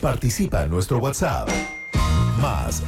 Participa en nuestro WhatsApp. Más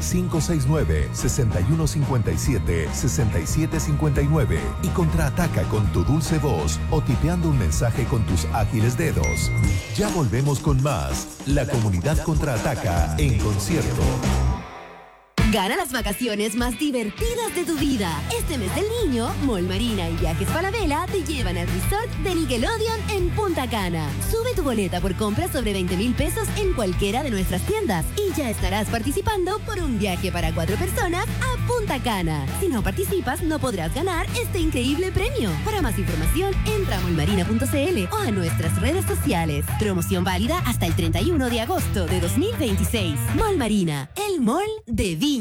569-6157-6759 y contraataca con tu dulce voz o tipeando un mensaje con tus ágiles dedos. Ya volvemos con más. La comunidad contraataca en concierto. Gana las vacaciones más divertidas de tu vida. Este mes del niño, Mall Marina y Viajes Falabella te llevan al resort de Nickelodeon en Punta Cana. Sube tu boleta por compras sobre 20,000 pesos en cualquiera de nuestras tiendas y ya estarás participando por un viaje para 4 personas a Punta Cana. Si no participas, no podrás ganar este increíble premio. Para más información, entra a mallmarina.cl o a nuestras redes sociales. Promoción válida hasta el 31 de agosto de 2026. Mall Marina, el mall de Viña.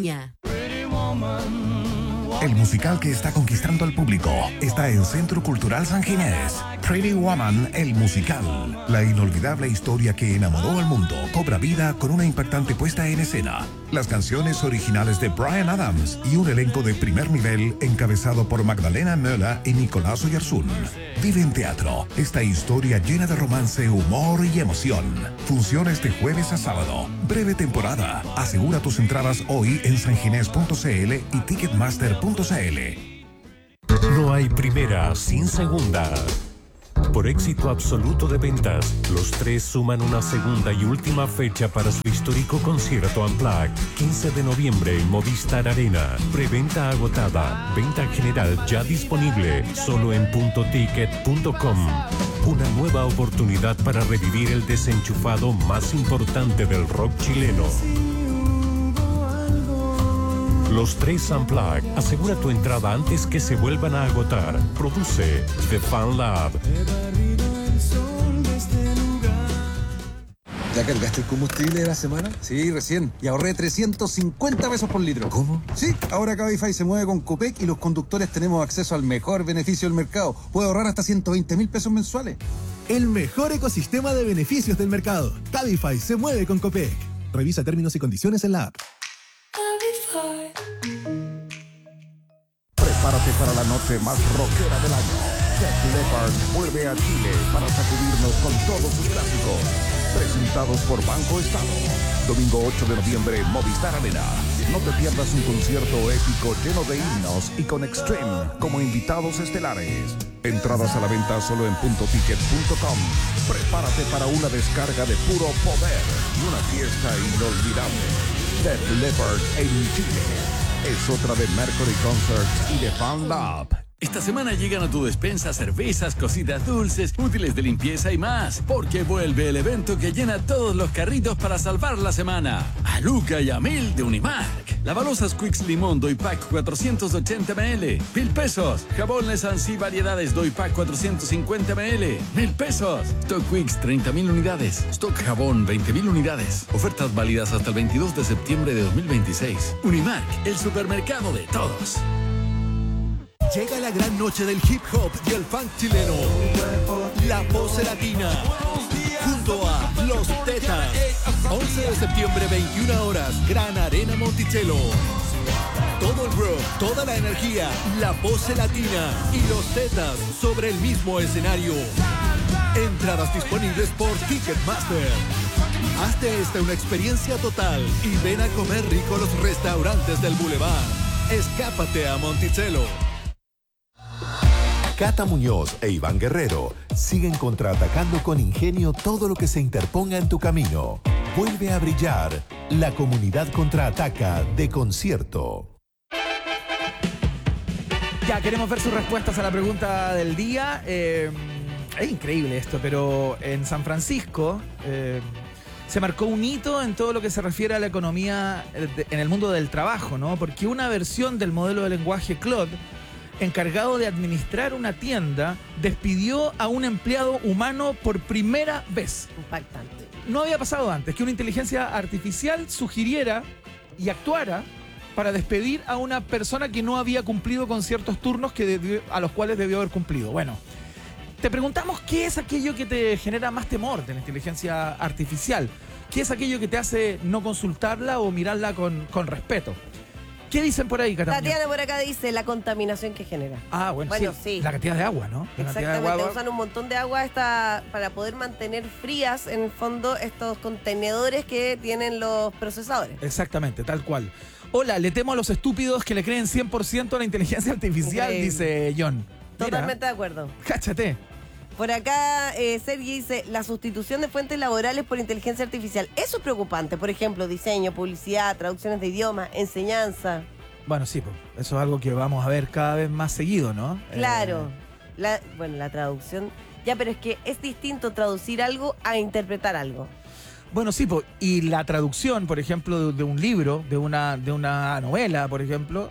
El musical que está conquistando al público está en Centro Cultural San Ginés. Pretty Woman, el musical. La inolvidable historia que enamoró al mundo cobra vida con una impactante puesta en escena. Las canciones originales de Bryan Adams y un elenco de primer nivel encabezado por Magdalena Möller y Nicolás Oyarzún. Vive en teatro esta historia llena de romance, humor y emoción. Funciones de jueves a sábado. Breve temporada. Asegura tus entradas hoy en sanginés.cl y ticketmaster.cl. No hay primera sin segunda. Por éxito absoluto de ventas, los tres suman una segunda y última fecha para su histórico concierto Unplugged, 15 de noviembre en Movistar Arena. Preventa agotada, venta general ya disponible, solo en puntoticket.com. Una nueva oportunidad para revivir el desenchufado más importante del rock chileno. Los tres Unplugged. Asegura tu entrada antes que se vuelvan a agotar. Produce The Fan Lab. ¿Ya cargaste el combustible de la semana? Sí, recién. Y ahorré 350 pesos por litro. ¿Cómo? Sí, ahora Cabify se mueve con Copec y los conductores tenemos acceso al mejor beneficio del mercado. Puedo ahorrar hasta 120,000 pesos mensuales. El mejor ecosistema de beneficios del mercado. Cabify se mueve con Copec. Revisa términos y condiciones en la app. Prepárate para la noche más rockera del año. Def Leppard vuelve a Chile para sacudirnos con todos sus clásicos. Presentados por Banco Estado. Domingo 8 de noviembre, Movistar Arena. No te pierdas un concierto épico lleno de himnos y con Extreme como invitados estelares. Entradas a la venta solo en puntoticket.com. Prepárate para una descarga de puro poder y una fiesta inolvidable. Def Leppard en Chile. Es otra de Mercury Concerts y de Fan Lab. Esta semana llegan a tu despensa cervezas, cositas dulces, útiles de limpieza y más, porque vuelve el evento que llena todos los carritos para salvar la semana. A Luca y a Mil de Unimark. Lavalosas Quicks Limón Doypack 480 ml, 1,000 pesos. Jabón Lesansi Variedades Doypack 450 ml, 1,000 pesos. Stock Quicks 30,000 unidades. Stock Jabón 20,000 unidades. Ofertas válidas hasta el 22 de septiembre de 2026. Unimark, el supermercado de todos. Llega la gran noche del hip hop y el funk chileno. La Pose Latina. Junto a Los Tetas. 11 de septiembre, 21 horas. Gran Arena Monticello. Todo el rock, toda la energía. La Pose Latina y Los Tetas sobre el mismo escenario. Entradas disponibles por Ticketmaster. Hazte esta una experiencia total y ven a comer rico a los restaurantes del Boulevard. Escápate a Monticello. Cata Muñoz e Iván Guerrero siguen contraatacando con ingenio todo lo que se interponga en tu camino. Vuelve a brillar la comunidad contraataca de concierto. Ya queremos ver sus respuestas a la pregunta del día. Es increíble esto, pero en San Francisco se marcó un hito en todo lo que se refiere a la economía en el mundo del trabajo, ¿no? Porque una versión del modelo de lenguaje Claude, encargado de administrar una tienda, despidió a un empleado humano por primera vez. Impactante. No había pasado antes que una inteligencia artificial sugiriera y actuara para despedir a una persona que no había cumplido con ciertos turnos a los cuales debió haber cumplido. Bueno, te preguntamos qué es aquello que te genera más temor de la inteligencia artificial. ¿Qué es aquello que te hace no consultarla o mirarla con respeto? ¿Qué dicen por ahí, Catalina? Tatiana por acá dice la contaminación que genera. Ah, bueno, sí. La cantidad de agua, ¿no? La cantidad de Exactamente, agua. usan un montón de agua para poder mantener frías, en el fondo, estos contenedores que tienen los procesadores. Exactamente, tal cual. Hola, le temo a los estúpidos que le creen 100% a la inteligencia artificial, Increíble. dice John. Totalmente de acuerdo. Cáchate. Por acá, Sergi dice, la sustitución de fuentes laborales por inteligencia artificial. Eso es preocupante. Por ejemplo, diseño, publicidad, traducciones de idioma, enseñanza. Bueno, sí, pues, eso es algo que vamos a ver cada vez más seguido, ¿no? Claro. La traducción... Ya, pero es que es distinto traducir algo a interpretar algo. Bueno, sí, pues, y la traducción, por ejemplo, de un libro, de una novela, por ejemplo,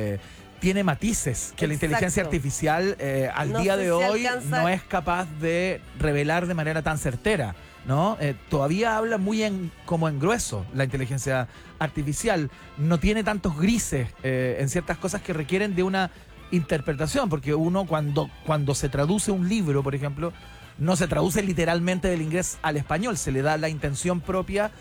tiene matices que la inteligencia artificial al día de hoy no es capaz de revelar de manera tan certera, ¿no? Todavía habla muy como en grueso la inteligencia artificial, no tiene tantos grises en ciertas cosas que requieren de una interpretación, porque uno cuando se traduce un libro, por ejemplo, no se traduce literalmente del inglés al español, se le da la intención propia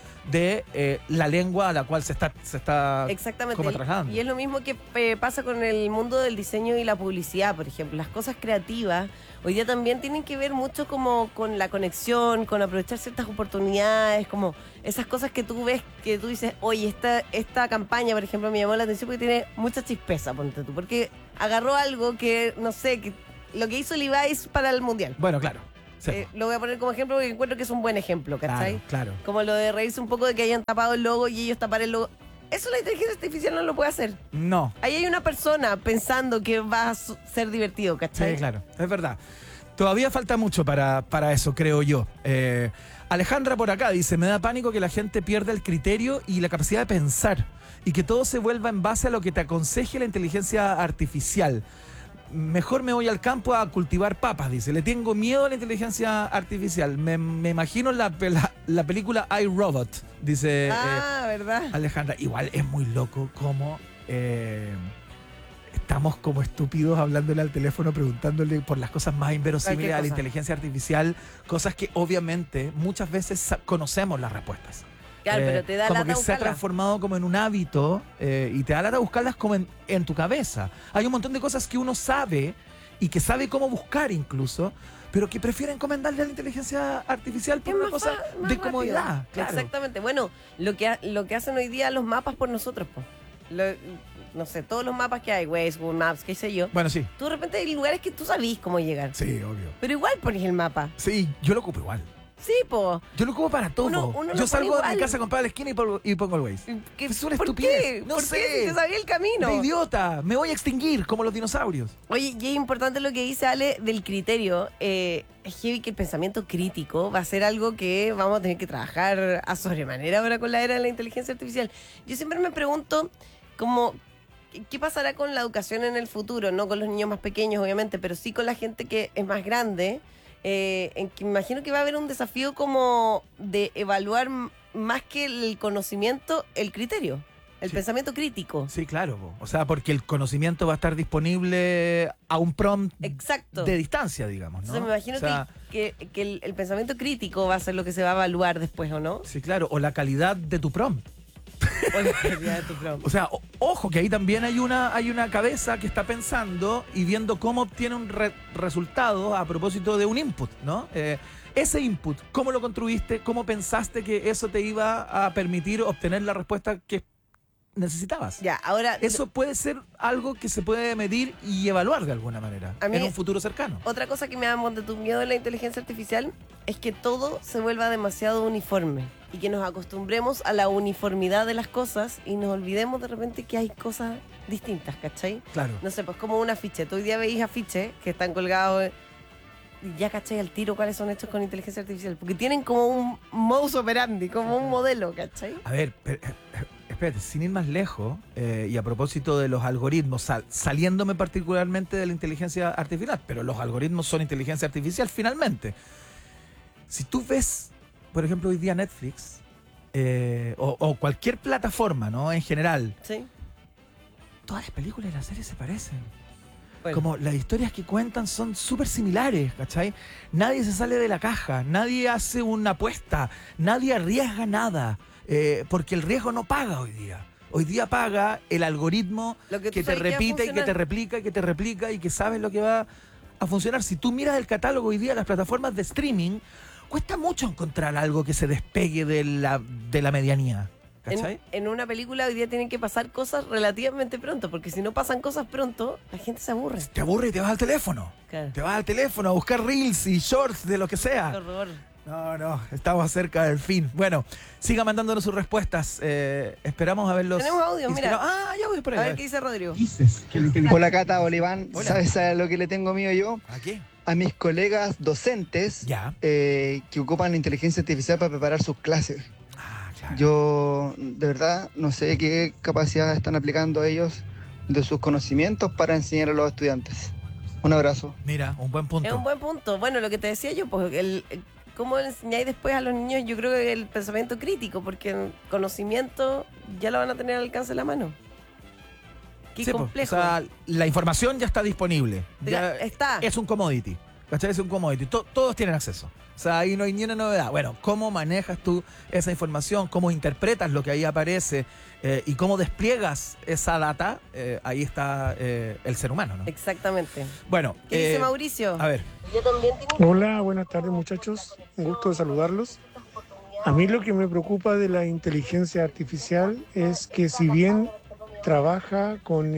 de la lengua a la cual se está exactamente como trasladando. Y es lo mismo que pasa con el mundo del diseño y la publicidad, por ejemplo. Las cosas creativas hoy día también tienen que ver mucho como con la conexión, con aprovechar ciertas oportunidades, como esas cosas que tú ves, que tú dices, oye, esta campaña, por ejemplo, me llamó la atención porque tiene mucha chispeza, ponte tú, porque agarró algo que, no sé, que lo que hizo Levi's para el Mundial. Bueno, claro. Sí. Lo voy a poner como ejemplo porque encuentro que es un buen ejemplo, ¿cachai? Claro. Como lo de reírse un poco de que hayan tapado el logo y ellos tapar el logo. Eso la inteligencia artificial no lo puede hacer. No. Ahí hay una persona pensando que va a ser divertido, ¿cachai? Sí, claro, es verdad. Todavía falta mucho para eso, creo yo. Alejandra por acá dice, me da pánico que la gente pierda el criterio y la capacidad de pensar y que todo se vuelva en base a lo que te aconseje la inteligencia artificial. Mejor me voy al campo a cultivar papas, dice. Le tengo miedo a la inteligencia artificial. Me imagino la película iRobot, dice ¿verdad? Alejandra. Igual es muy loco cómo estamos como estúpidos hablándole al teléfono, preguntándole por las cosas más inverosímiles a la inteligencia artificial, cosas que obviamente muchas veces conocemos las respuestas. Claro, pero te da como lata que se ha transformado como en un hábito y te da lata buscarlas como en tu cabeza. Hay un montón de cosas que uno sabe y que sabe cómo buscar incluso, pero que prefiere encomendarle a la inteligencia artificial por una cosa de comodidad. Claro. Exactamente. Bueno, lo que hacen hoy día los mapas por nosotros, pues. No sé, todos los mapas que hay, Waze, Google Maps, qué sé yo. Bueno, sí. Tú de repente hay lugares que tú sabís cómo llegar. Sí, obvio. Pero igual pones el mapa. Sí, yo lo ocupo igual. Sí, po. Yo lo ocupo para todo. Yo salgo de mi casa a comprar la esquina y pongo el Waze. Es una estupidez. ¿Qué? No ¿Por sé. qué? Si te sabía el camino. De idiota. Me voy a extinguir como los dinosaurios. Oye, y es importante lo que dice Ale del criterio. Es heavy que el pensamiento crítico va a ser algo que vamos a tener que trabajar a sobremanera ahora con la era de la inteligencia artificial. Yo siempre me pregunto como... ¿Qué pasará con la educación en el futuro? No con los niños más pequeños, obviamente, pero sí con la gente que es más grande. En que me imagino que va a haber un desafío como de evaluar más que el conocimiento, el criterio, el pensamiento crítico. Sí, claro. O sea, porque el conocimiento va a estar disponible a un prompt de distancia, digamos, ¿no? Entonces me imagino que el pensamiento crítico va a ser lo que se va a evaluar después, ¿o no? Sí, claro. O la calidad de tu prompt. O sea, ojo, que ahí también hay una cabeza que está pensando y viendo cómo obtiene un resultado a propósito de un input, ¿no? Ese input, ¿cómo lo construiste? ¿Cómo pensaste que eso te iba a permitir obtener la respuesta que necesitabas? Ya, ahora... Eso puede ser algo que se puede medir y evaluar de alguna manera en un futuro cercano. Otra cosa que me da de tu miedo de la inteligencia artificial es que todo se vuelva demasiado uniforme y que nos acostumbremos a la uniformidad de las cosas y nos olvidemos de repente que hay cosas distintas, ¿cachai? Claro. No sé, pues como un afiche. Tú hoy día veis afiches que están colgados y ya, ¿cachai? Al tiro cuáles son hechos con inteligencia artificial. Porque tienen como un modus operandi, como un modelo, ¿cachai? A ver, espérate, sin ir más lejos, y a propósito de los algoritmos, saliéndome particularmente de la inteligencia artificial, pero los algoritmos son inteligencia artificial finalmente. Si tú ves, por ejemplo, hoy día Netflix, o cualquier plataforma, ¿no? En general, sí, todas las películas y las series se parecen. Bueno. Como las historias que cuentan son súper similares, ¿cachai? Nadie se sale de la caja, nadie hace una apuesta, nadie arriesga nada, porque el riesgo no paga hoy día. Hoy día paga el algoritmo Lo que tú que te sabes que va a repite y que funcionar. te replica y que te replica y que sabes lo que va a funcionar. Si tú miras el catálogo hoy día, las plataformas de streaming, cuesta mucho encontrar algo que se despegue de la medianía. ¿Cachai? En una película hoy día tienen que pasar cosas relativamente pronto, porque si no pasan cosas pronto, la gente se aburre. Te aburre y te vas al teléfono. Claro. Te vas al teléfono a buscar reels y shorts de lo que Qué sea. horror. No, estamos cerca del fin. Bueno, siga mandándonos sus respuestas. Esperamos haberlos. Tenemos audio, mira. Ya voy por ahí. A ver qué dice Rodrigo. Hola Cata, Oliván. Hola. ¿Sabes a lo que le tengo miedo yo? ¿A qué? A mis colegas docentes Ya. que ocupan la inteligencia artificial para preparar sus clases. Claro. Yo de verdad no sé qué capacidad están aplicando ellos de sus conocimientos para enseñar a los estudiantes. Un abrazo. Mira, un buen punto. Es un buen punto. Bueno, lo que te decía yo, pues cómo le enseñáis después a los niños, yo creo que el pensamiento crítico, porque el conocimiento ya lo van a tener al alcance de la mano. Qué Sí, po. complejo. O sea, la información ya está disponible. Ya Está. Es un commodity. ¿Cachai? Es un commodity. Todos tienen acceso. O sea, ahí no hay ni una novedad. Bueno, ¿cómo manejas tú esa información? ¿Cómo interpretas lo que ahí aparece? Y cómo despliegas esa data, ahí está el ser humano, ¿no? Exactamente. Bueno, ¿Qué dice Mauricio? a ver. Yo también tengo... Hola, buenas tardes muchachos, un gusto de saludarlos. A mí lo que me preocupa de la inteligencia artificial es que si bien trabaja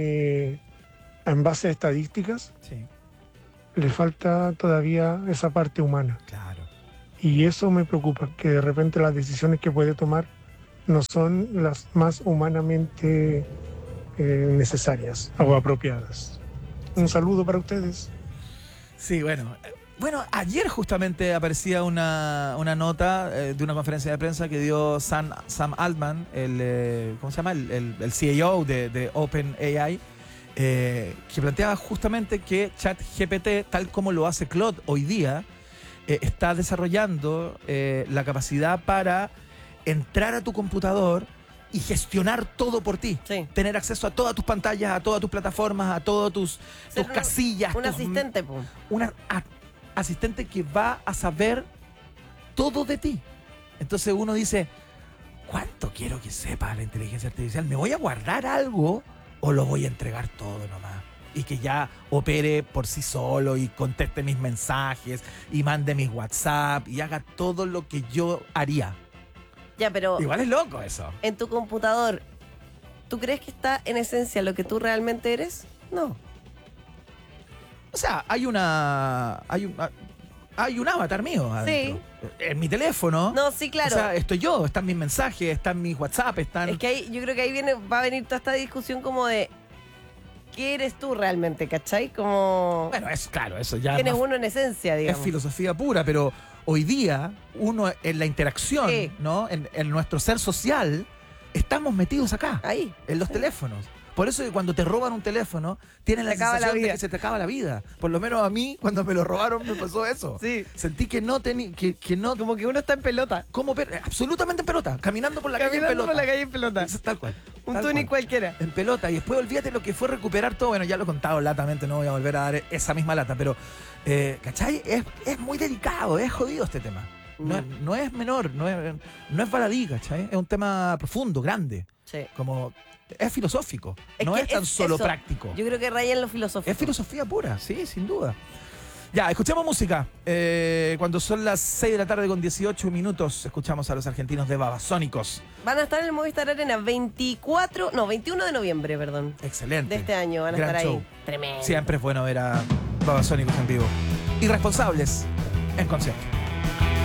en base a estadísticas, Sí, le falta todavía esa parte humana. claro. Y eso me preocupa, que de repente las decisiones que puede tomar no son las más humanamente necesarias o apropiadas. Un saludo para ustedes. Sí, bueno. Bueno, ayer justamente aparecía una nota de una conferencia de prensa que dio Sam Altman, ¿cómo se llama? El CEO de OpenAI, que planteaba justamente que ChatGPT, tal como lo hace Claude hoy día, está desarrollando la capacidad para entrar a tu computador y gestionar todo por ti. Sí. Tener acceso a todas tus pantallas, a todas tus plataformas, a todas tus casillas. Un tus- asistente, pues. una asistente que va a saber todo de ti. Entonces uno dice, ¿cuánto quiero que sepa la inteligencia artificial? ¿Me voy a guardar algo o lo voy a entregar todo nomás? Y que ya opere por sí solo y conteste mis mensajes y mande mis WhatsApp y haga todo lo que yo haría. Ya, pero Igual es loco eso. en tu computador, ¿tú crees que está en esencia lo que tú realmente eres? No. O sea, hay un avatar mío adentro. En mi teléfono. No, sí, claro. O sea, estoy yo, están mis mensajes, están mis WhatsApp, están... Es que ahí, yo creo que ahí va a venir toda esta discusión como de ¿qué eres tú realmente? ¿Cachai? Como... Bueno, es claro, eso ya ¿quién es más- uno en esencia, es digamos? filosofía pura, pero hoy día uno en la interacción, Sí. ¿no? En nuestro ser social, estamos metidos acá, Ahí. en los teléfonos. Por eso que cuando te roban un teléfono, tienes la Se acaba la sensación de vida. que se te acaba la vida. Por lo menos a mí, cuando me lo robaron, me pasó eso. Sí. Sentí que no tenía, que no... Como que uno está en pelota. absolutamente en pelota, caminando por la calle en Caminando pelota. por la calle en pelota. Eso es tal cual. Un tal túnic cual. cualquiera. En pelota. Y después olvídate lo que fue recuperar todo. Bueno, ya lo he contado latamente, no voy a volver a dar esa misma lata. Pero, ¿cachai? Es muy delicado, es jodido este tema. No es menor, no es baladí, ¿cachai? Es un tema profundo, grande. Sí. Como es filosófico, no que es tan solo eso. práctico. Yo creo que raya en lo filosófico. Es filosofía pura, sí, sin duda. Ya, escuchemos música. Cuando son las 6 de la tarde con 18 minutos, escuchamos a los argentinos de Babasónicos. Van a estar en el Movistar Arena 21 de noviembre, perdón. Excelente. De este año van a Gran estar show. ahí. Tremendo. Siempre es bueno ver a Babasónicos en vivo. Irresponsables en concierto.